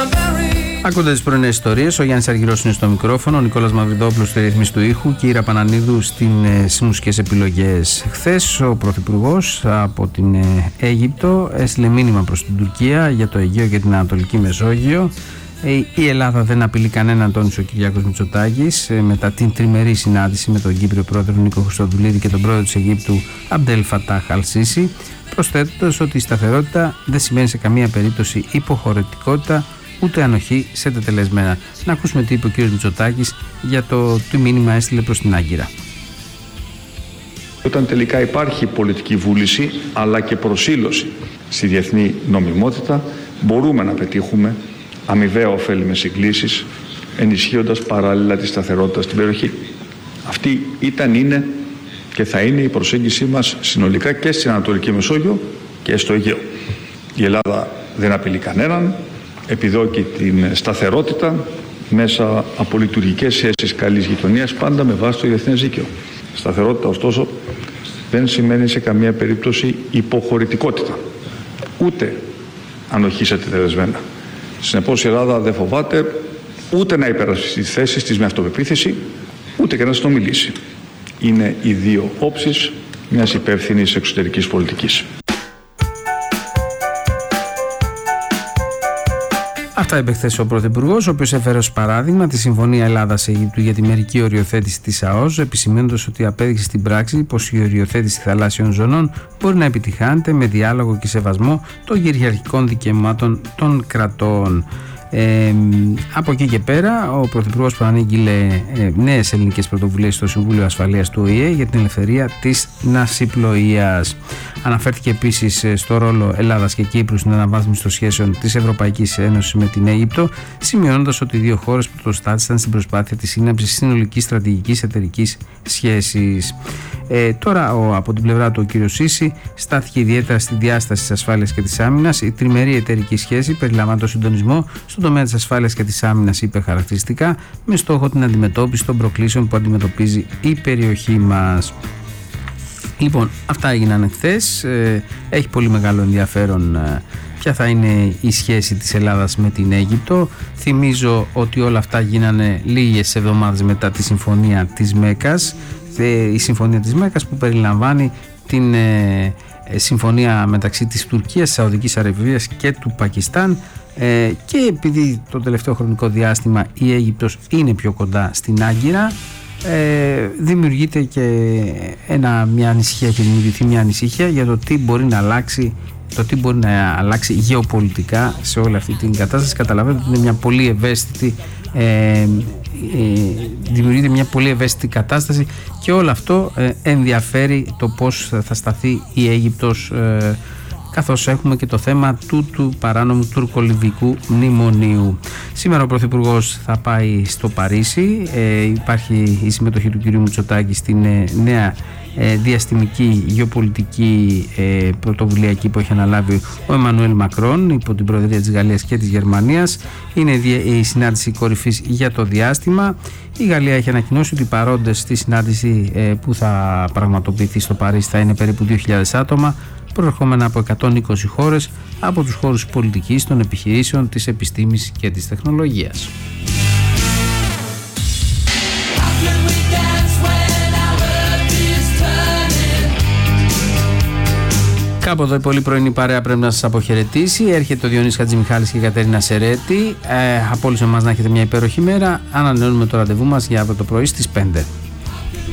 Ακούτε τις πρωινές ιστορίες. Ο Γιάννης Αργυρός είναι στο μικρόφωνο, ο Νικόλας Μαυριδόπουλος στη ρύθμιση του ήχου και η Ήρα Πανανίδου στις μουσικές επιλογές. Χθες ο Πρωθυπουργός από την Αίγυπτο έστειλε μήνυμα προς την Τουρκία για το Αιγαίο και την Ανατολική Μεσόγειο. Η Ελλάδα δεν απειλεί κανέναν, τόνισε ο Κυριάκος Μητσοτάκης μετά την τριμερή συνάντηση με τον Κύπριο πρόεδρο Νίκο Χριστοδουλίδη και τον πρόεδρο της Αιγύπτου Αμπτέλ Φατάχ Αλ-Σίσι, προσθέτοντας ότι η σταθερότητα δεν σημαίνει σε καμία περίπτωση υποχωρητικότητα ούτε ανοχή σε τετελεσμένα. Να ακούσουμε τι είπε ο κ. Μητσοτάκης για το τι μήνυμα έστειλε προς την Άγκυρα. Όταν τελικά υπάρχει πολιτική βούληση αλλά και προσήλωση στη διεθνή νομιμότητα, μπορούμε να πετύχουμε αμοιβαία ωφέλιμες συγκλήσεις, ενισχύοντας παράλληλα τη σταθερότητα στην περιοχή. Αυτή ήταν, είναι και θα είναι η προσέγγιση μας συνολικά και στην Ανατολική Μεσόγειο και στο Αιγαίο. Η Ελλάδα δεν απειλεί κανέναν, επιδιώκει την σταθερότητα μέσα από λειτουργικές σχέσεις καλής γειτονίας, πάντα με βάση το διεθνές δίκαιο. Σταθερότητα, ωστόσο, δεν σημαίνει σε καμία περίπτωση υποχωρητικότητα, ούτε ανοχή σε τετελεσμένα. Συνεπώς η Ελλάδα δεν φοβάται ούτε να υπερασπιστεί τις θέσεις της με αυτοπεποίθηση, ούτε και να συνομιλήσει. Είναι οι δύο όψεις μιας υπεύθυνης εξωτερικής πολιτικής. Αυτά είπε χθες ο Πρωθυπουργός, ο οποίος έφερε ως παράδειγμα τη Συμφωνία Ελλάδας-Αιγύπτου για τη μερική οριοθέτηση της ΑΟΣ, επισημαίνοντας ότι απέδειξε στην πράξη πως η οριοθέτηση θαλάσσιων ζωνών μπορεί να επιτυχάνεται με διάλογο και σεβασμό των κυριαρχικών δικαιωμάτων των κρατών. Από εκεί και πέρα, ο Πρωθυπουργός προανήγγειλε νέες ελληνικές πρωτοβουλίες στο Συμβούλιο Ασφαλείας του ΟΗΕ για την ελευθερία της ναυσιπλοείας. Αναφέρθηκε επίσης στο ρόλο Ελλάδας και Κύπρου στην αναβάθμιση των σχέσεων της Ευρωπαϊκής Ένωσης με την Αίγυπτο, σημειώνοντας ότι οι δύο χώρες πρωτοστάτησαν στην προσπάθεια της σύναψης συνολικής στρατηγικής εταιρικής σχέσης. Τώρα από την πλευρά του ο κ. Σίση στάθηκε ιδιαίτερα στη διάσταση της ασφάλειας και της άμυνας. Η τριμερή εταιρική σχέση περιλαμβάνει το συντονισμό στον τομέα της ασφάλειας και της άμυνας, είπε χαρακτηριστικά, με στόχο την αντιμετώπιση των προκλήσεων που αντιμετωπίζει η περιοχή μας. Λοιπόν, αυτά έγιναν χθες. Έχει πολύ μεγάλο ενδιαφέρον ποια θα είναι η σχέση της Ελλάδας με την Αίγυπτο. Θυμίζω ότι όλα αυτά γίνανε λίγες εβδομάδες μετά τη Συμφωνία της Μέκας. Η Συμφωνία της Μέκας που περιλαμβάνει την συμφωνία μεταξύ της Τουρκίας, της Σαουδικής Αραβίας και του Πακιστάν, και επειδή το τελευταίο χρονικό διάστημα η Αίγυπτος είναι πιο κοντά στην Άγκυρα, δημιουργείται και μια ανησυχία, έχει δημιουργηθεί μια ανησυχία για το τι μπορεί να αλλάξει, γεωπολιτικά σε όλη αυτή την κατάσταση. Καταλαβαίνετε ότι είναι μια πολύ ευαίσθητη δημιουργείται μια πολύ ευαίσθητη κατάσταση και όλο αυτό ενδιαφέρει το πώς θα σταθεί η Αίγυπτος, καθώς έχουμε και το θέμα του παράνομου τουρκολιβικού μνημονίου. Σήμερα ο Πρωθυπουργός θα πάει στο Παρίσι, υπάρχει η συμμετοχή του κ. Μητσοτάκη στην νέα διαστημική γεωπολιτική πρωτοβουλία που έχει αναλάβει ο Εμμανουέλ Μακρόν υπό την Προεδρία της Γαλλίας και της Γερμανίας. Είναι η συνάντηση κορυφής για το διάστημα. Η Γαλλία έχει ανακοινώσει ότι οι παρόντες στη συνάντηση που θα πραγματοποιηθεί στο Παρίσι θα είναι περίπου 2.000 άτομα, προερχόμενα από 120 χώρες, από τους χώρους πολιτικής, των επιχειρήσεων, της επιστήμης και της τεχνολογίας. Κάπου εδώ η πολύ πρωινή παρέα πρέπει να σας αποχαιρετήσει. Έρχεται ο Διονύσης Χατζημιχάλης και η Κατερίνα Σερέτη. Από όλους εμάς να έχετε μια υπέροχη μέρα. Ανανεώνουμε το ραντεβού μας για αύριο το πρωί στις 5.